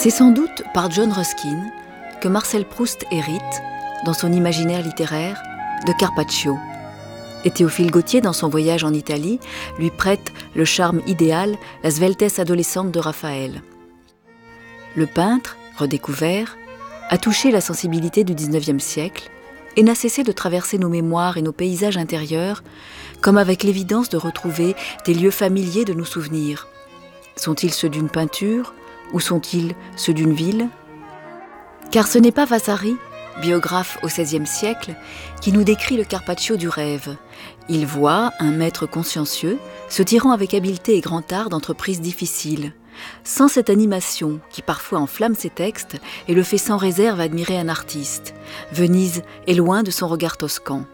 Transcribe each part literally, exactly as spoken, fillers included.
C'est sans doute par John Ruskin que Marcel Proust hérite, dans son imaginaire littéraire, de Carpaccio. Et Théophile Gautier, dans son voyage en Italie, lui prête le charme idéal, la sveltesse adolescente de Raphaël. Le peintre, redécouvert, a touché la sensibilité du dix-neuvième siècle et n'a cessé de traverser nos mémoires et nos paysages intérieurs, comme avec l'évidence de retrouver des lieux familiers de nos souvenirs. Sont-ils ceux d'une peinture ou sont-ils ceux d'une ville ? Car ce n'est pas Vasari, biographe au seizième siècle, qui nous décrit le Carpaccio du rêve. Il voit un maître consciencieux se tirant avec habileté et grand art d'entreprises difficiles, sans cette animation qui parfois enflamme ses textes et le fait sans réserve admirer un artiste. Venise est loin de son regard toscan.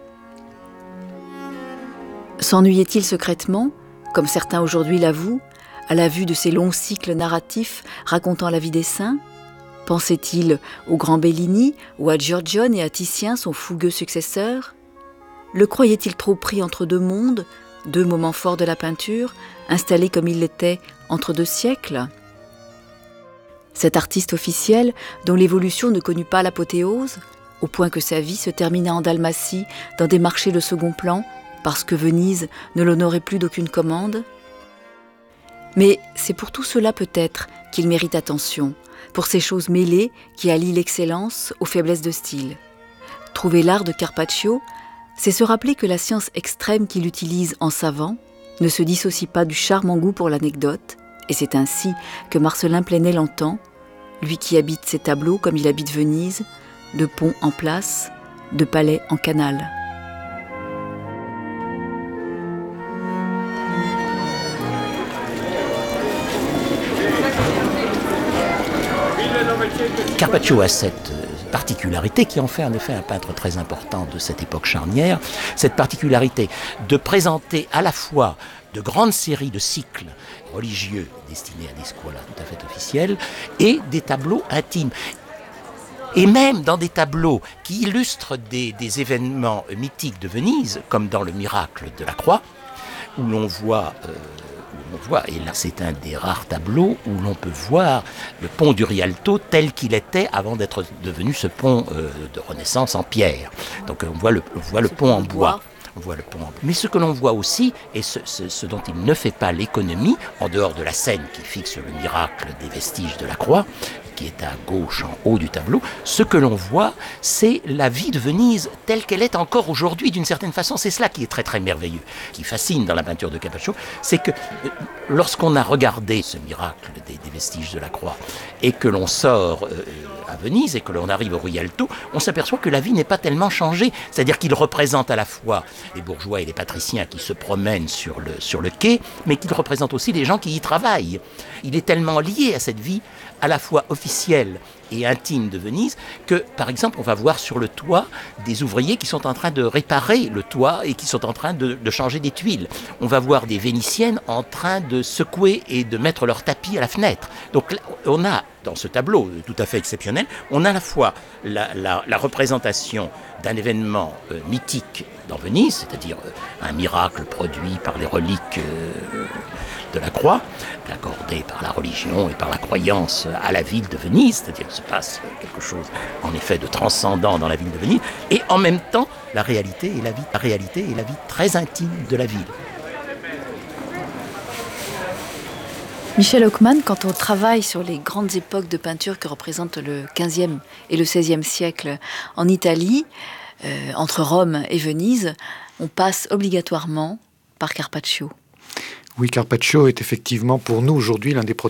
S'ennuyait-il secrètement, comme certains aujourd'hui l'avouent, à la vue de ces longs cycles narratifs racontant la vie des saints ? Pensait-il au grand Bellini ou à Giorgione et à Titien, son fougueux successeur ? Le croyait-il trop pris entre deux mondes, deux moments forts de la peinture, installé comme il l'était entre deux siècles ? Cet artiste officiel, dont l'évolution ne connut pas l'apothéose, au point que sa vie se termina en Dalmatie, dans des marchés de second plan, parce que Venise ne l'honorait plus d'aucune commande ? Mais c'est pour tout cela peut-être qu'il mérite attention, pour ces choses mêlées qui allient l'excellence aux faiblesses de style. Trouver l'art de Carpaccio, c'est se rappeler que la science extrême qu'il utilise en savant ne se dissocie pas du charmant goût pour l'anecdote, et c'est ainsi que Marcellin Plenel l'entend, lui qui habite ses tableaux comme il habite Venise, de pont en place, de palais en canal. Carpaccio a cette particularité qui en fait en effet un peintre très important de cette époque charnière, cette particularité de présenter à la fois de grandes séries de cycles religieux destinés à des scuola tout à fait officiels et des tableaux intimes. Et même dans des tableaux qui illustrent des, des événements mythiques de Venise, comme dans le Miracle de la Croix, où l'on voit... Euh, On voit, et là c'est un des rares tableaux où l'on peut voir le pont du Rialto tel qu'il était avant d'être devenu ce pont euh, de Renaissance en pierre. Donc on voit le, on voit le pont en bois. On voit le pont en bois. Mais ce que l'on voit aussi, et ce, ce, ce dont il ne fait pas l'économie, en dehors de la scène qui fixe le miracle des vestiges de la croix, qui est à gauche en haut du tableau, ce que l'on voit, c'est la vie de Venise telle qu'elle est encore aujourd'hui d'une certaine façon. C'est cela qui est très très merveilleux, qui fascine dans la peinture de Carpaccio, c'est que euh, lorsqu'on a regardé ce miracle des, des vestiges de la croix et que l'on sort euh, à Venise et que l'on arrive au Rialto, on s'aperçoit que la vie n'est pas tellement changée. C'est-à-dire qu'il représente à la fois les bourgeois et les patriciens qui se promènent sur le, sur le quai, mais qu'il représente aussi les gens qui y travaillent. Il est tellement lié à cette vie à la fois officielle et intime de Venise que, par exemple, on va voir sur le toit des ouvriers qui sont en train de réparer le toit et qui sont en train de, de changer des tuiles. On va voir des Vénitiennes en train de secouer et de mettre leur tapis à la fenêtre. Donc on a, dans ce tableau tout à fait exceptionnel, on a à la fois la, la, la représentation d'un événement euh, mythique dans Venise, c'est-à-dire euh, un miracle produit par les reliques euh, de la croix, accordé par la religion et par la croyance à la ville de Venise, c'est-à-dire qu'il se passe quelque chose en effet de transcendant dans la ville de Venise, et en même temps la réalité et la vie, la réalité et la vie très intime de la ville. Michel Hockmann, quand on travaille sur les grandes époques de peinture que représentent le quinzième et le seizième siècle en Italie, euh, entre Rome et Venise, on passe obligatoirement par Carpaccio. Oui, Carpaccio est effectivement pour nous aujourd'hui l'un des protagonistes